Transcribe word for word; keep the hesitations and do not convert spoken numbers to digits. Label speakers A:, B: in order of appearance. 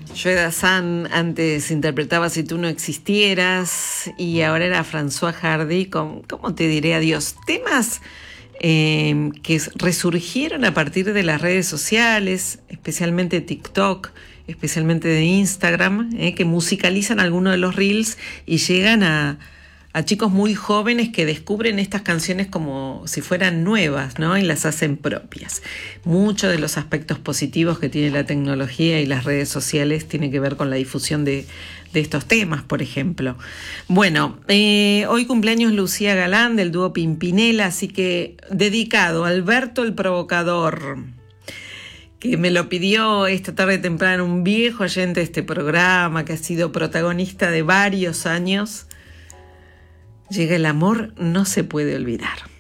A: Joe Dassin antes interpretaba Si tú no existieras y ahora era François Hardy con, ¿cómo te diré adiós? Temas eh, que resurgieron a partir de las redes sociales, especialmente TikTok, especialmente de Instagram, eh, que musicalizan algunos de los reels y llegan a, a chicos muy jóvenes que descubren estas canciones como si fueran nuevas, ¿no? Y las hacen propias. Muchos de los aspectos positivos que tiene la tecnología y las redes sociales tiene que ver con la difusión de, de estos temas, por ejemplo. Bueno, eh, hoy cumpleaños Lucía Galán del dúo Pimpinela, así que dedicado a Alberto el Provocador, que me lo pidió esta tarde temprano un viejo oyente de este programa que ha sido protagonista de varios años. Llega el amor, no se puede olvidar.